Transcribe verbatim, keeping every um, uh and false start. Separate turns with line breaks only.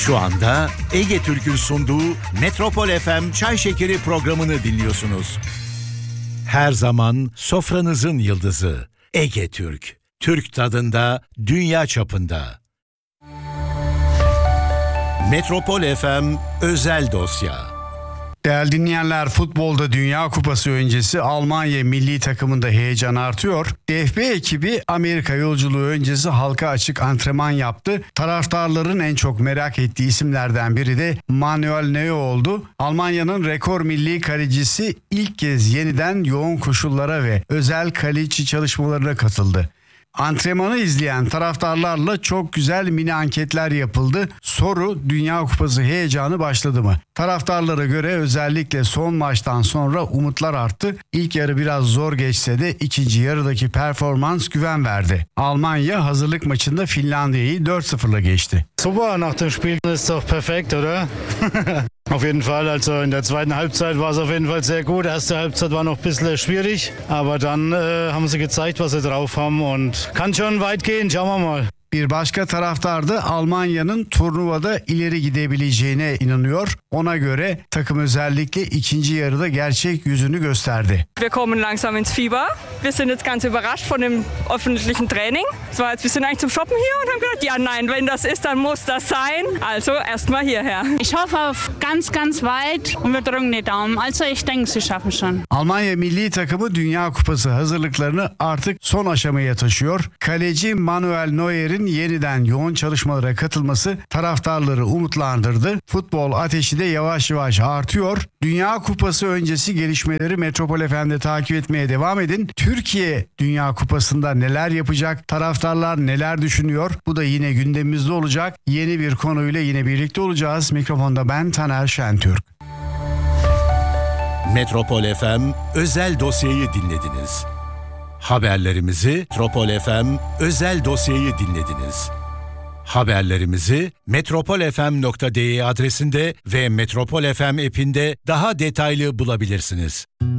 Şu anda Ege Türk'ün sunduğu Metropol F M Çay Şekeri programını dinliyorsunuz. Her zaman sofranızın yıldızı Ege Türk. Türk tadında, dünya çapında. Metropol F M Özel Dosya.
Değerli dinleyenler, futbolda Dünya Kupası öncesi Almanya milli takımında heyecan artıyor. D F B ekibi Amerika yolculuğu öncesi halka açık antrenman yaptı. Taraftarların en çok merak ettiği isimlerden biri de Manuel Neuer oldu. Almanya'nın rekor milli kalecisi ilk kez yeniden yoğun koşullara ve özel kaleci çalışmalarına katıldı. Antrenmanı izleyen taraftarlarla çok güzel mini anketler yapıldı. Soru: Dünya Kupası heyecanı başladı mı? Taraftarlara göre özellikle son maçtan sonra umutlar arttı. İlk yarı biraz zor geçse de ikinci yarıdaki performans güven verdi. Almanya hazırlık maçında Finlandiya'yı dört sıfırla geçti.
Super, nach dem Spiel ist doch perfekt, oder? Auf jeden Fall, also in der zweiten Halbzeit war es auf jeden Fall sehr gut. Erste Halbzeit war noch ein bisschen schwierig, aber dann äh, haben sie gezeigt, was sie drauf haben und kann schon weit gehen, schauen wir mal.
Bir başka taraftar da Almanya'nın turnuvada ileri gidebileceğine inanıyor. Ona göre takım özellikle ikinci yarıda gerçek yüzünü gösterdi.
Wir kommen langsam ins Fieber. Wir sind jetzt ganz überrascht von dem öffentlichen Training. Es war jetzt, wir sind eigentlich zum Shoppen hier und haben gedacht, ja nein, wenn das ist, dann muss das sein. Also erstmal hierher.
Ich hoffe auf ganz, ganz weit und wir drücken die Daumen. Also ich denke, sie schaffen schon.
Almanya milli takımı Dünya Kupası hazırlıklarını artık son aşamaya taşıyor. Kaleci Manuel Neuer'in yeniden yoğun çalışmalara katılması taraftarları umutlandırdı. Futbol ateşi de yavaş yavaş artıyor. Dünya Kupası öncesi gelişmeleri Metropol F M'de takip etmeye devam edin. Türkiye Dünya Kupası'nda neler yapacak? Taraftarlar neler düşünüyor? Bu da yine gündemimizde olacak. Yeni bir konuyla yine birlikte olacağız. Mikrofonda ben Taner Şentürk.
Metropol F M Özel Dosyayı dinlediniz. Haberlerimizi Metropol F M Özel Dosyayı dinlediniz. Haberlerimizi metropol f m nokta d e adresinde ve Metropol F M app'inde daha detaylı bulabilirsiniz.